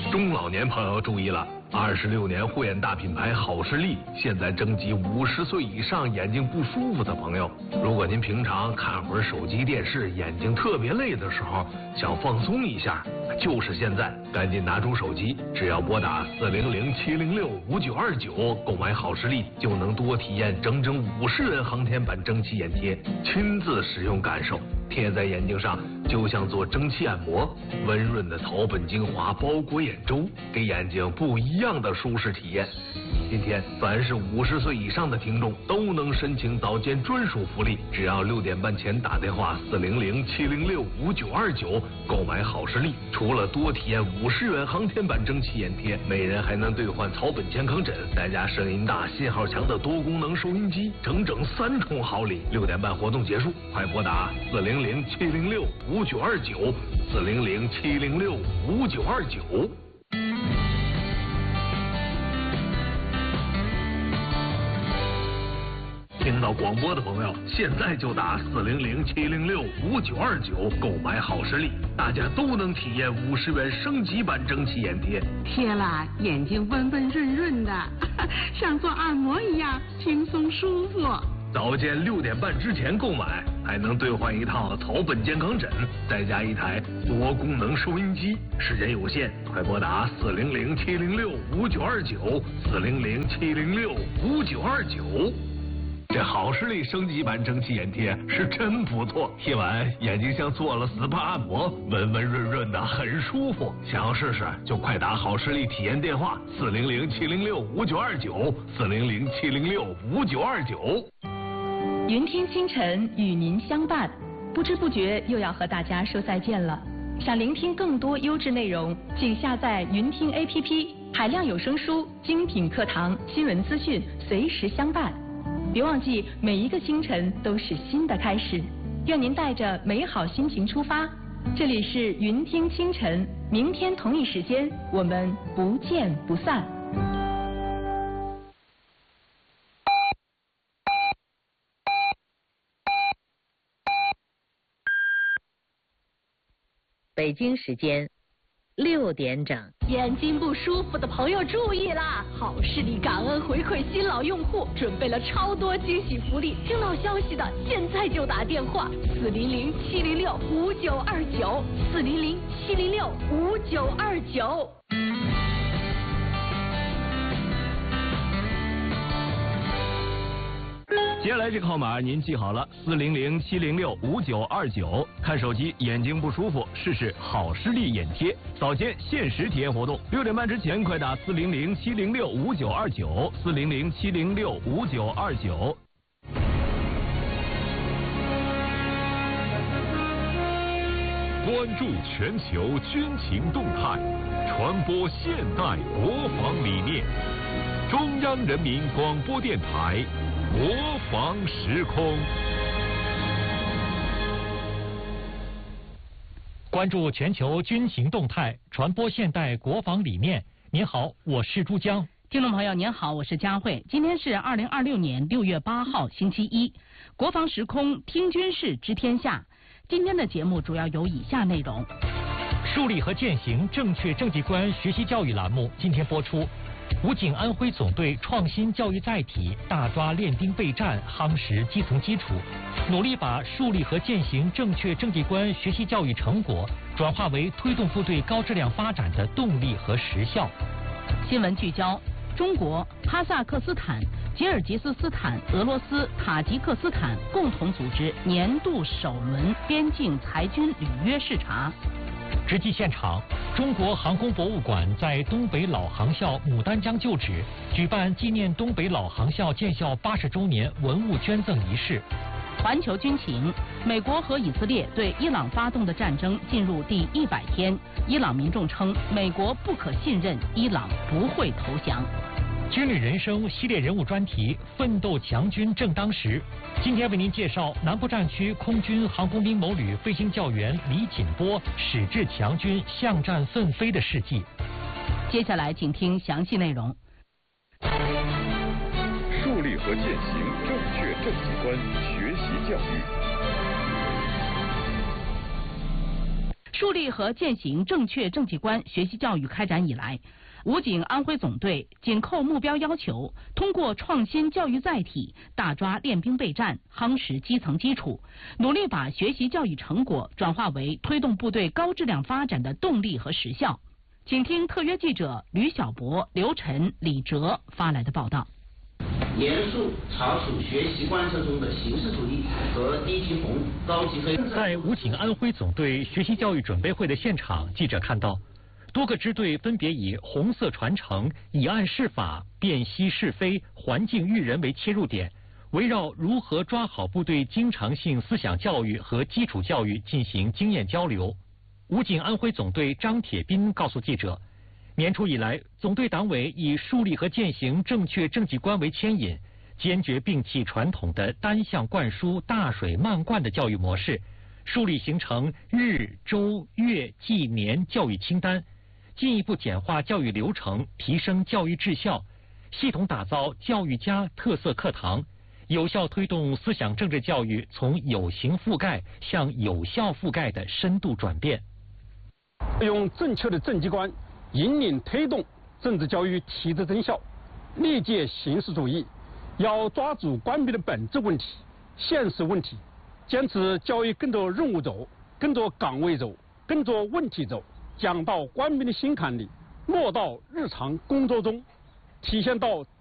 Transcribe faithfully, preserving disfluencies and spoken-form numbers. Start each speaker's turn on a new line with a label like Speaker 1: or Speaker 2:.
Speaker 1: 中老年朋友注意了，二十六年护眼大品牌好视力现在征集五十岁以上眼睛不舒服的朋友。如果您平常看会儿手机电视，眼睛特别累的时候，想放松一下，就是现在，赶紧拿出手机，只要拨打四零零七零六五九二九购买好视力，就能多体验整整五十元航天版蒸汽眼贴，亲自使用感受，贴在眼睛上就像做蒸汽按摩，温润的草本精华包裹眼周，给眼睛不一样的舒适体验。今天凡是五十岁以上的听众都能申请早间专属福利，只要六点半前打电话四零零七零六五九二九购买好视力，除了多体验五十元航天版蒸汽眼贴，每人还能兑换草本健康枕，再加声音大、信号强的多功能收音机，整整三重好礼。六点半活动结束，快拨打四零零七零六五九二九四零零七零六五九二九。听到广播的朋友，现在就打四零零七零六五九二九购买好视力，大家都能体验五十元升级版蒸汽眼贴，
Speaker 2: 贴了眼睛温温润润的，像做按摩一样轻松舒服。
Speaker 1: 早间六点半之前购买，还能兑换一套草本健康枕，再加一台多功能收音机。时间有限，快拨打四零零七零六五九二九四零零七零六五九二九。这好视力升级版蒸汽眼贴是真不错，贴完眼睛像做了 S P A 按摩，温温润润的，很舒服。想要试试就快打好视力体验电话四零零七零六五九二九四零零七零六五九二九。
Speaker 3: 云听清晨与您相伴，不知不觉又要和大家说再见了。想聆听更多优质内容，请下载云听 A P P， 海量有声书、精品课堂、新闻资讯，随时相伴。别忘记，每一个清晨都是新的开始。愿您带着美好心情出发。这里是云听清晨，明天同一时间我们不见不散。
Speaker 4: 北京时间六点整。
Speaker 5: 眼睛不舒服的朋友注意啦！好视力感恩回馈新老用户，准备了超多惊喜福利。听到消息的现在就打电话四零零七零六五九二九四零零七零六五九二九。
Speaker 6: 接下来这个号码您记好了，四零零七零六五九二九。看手机眼睛不舒服，试试好视力眼贴，早间限时体验活动，六点半之前快打四零零七零六五九二九四零零七零六五九二九。
Speaker 7: 关注全球军情动态，传播现代国防理念。中央人民广播电台。国防时空，
Speaker 8: 关注全球军情动态，传播现代国防理念。您好，我是朱江。
Speaker 9: 听众朋友，您好，我是佳慧。今天是二零二六年六月八号，星期一。国防时空，听军事，知天下。今天的节目主要有以下内容：
Speaker 8: 树立和践行正确政绩观学习教育栏目今天播出。武警安徽总队创新教育载体，大抓练兵备战，夯实基层基础，努力把树立和践行正确政绩观学习教育成果转化为推动部队高质量发展的动力和实效。
Speaker 9: 新闻聚焦：中国、哈萨克斯坦、吉尔吉斯斯坦、俄罗斯、塔吉克斯坦共同组织年度首轮边境裁军履约视察。
Speaker 8: 直击现场，中国航空博物馆在东北老航校牡丹江旧址举办纪念东北老航校建校八十周年文物捐赠仪式。
Speaker 9: 环球军情：美国和以色列对伊朗发动的战争进入第一百天，伊朗民众称美国不可信任，伊朗不会投降。
Speaker 8: 军旅人生系列人物专题，奋斗强军正当时。今天为您介绍南部战区空军航空兵某旅飞行教员李锦波矢志强军向战奋飞的事迹。
Speaker 9: 接下来请听详细内容。
Speaker 7: 树立和践行正确政绩观学习教育。
Speaker 9: 树立和践行正确政绩观学习教育开展以来，武警安徽总队紧扣目标要求，通过创新教育载体，大抓练兵备战，夯实基层基础，努力把学习教育成果转化为推动部队高质量发展的动力和实效。请听特约记者吕小博、刘晨、李哲发来的报道。
Speaker 10: 严肃查处学习观测中的形式主义和低级红、高级黑。
Speaker 8: 在武警安徽总队学习教育准备会的现场，记者看到多个支队分别以红色传承、以案释法、辨析是非、环境育人为切入点，围绕如何抓好部队经常性思想教育和基础教育进行经验交流。武警安徽总队张铁斌告诉记者，年初以来，总队党委以树立和践行正确政绩观为牵引，坚决摒弃传统的单向灌输、大水漫灌的教育模式，树立形成日、周、月、季、年教育清单，进一步简化教育流程，提升教育质效，系统打造教育家特色课堂，有效推动思想政治教育从有形覆盖向有效覆盖的深度转变。
Speaker 11: 用正确的政绩观引领推动政治教育提质增效，力戒形式主义，要抓住官兵的本质问题、现实问题，坚持教育跟着任务走，跟着岗位走，跟着问题走，讲到官兵的心坎里，落到日常工作中，体现到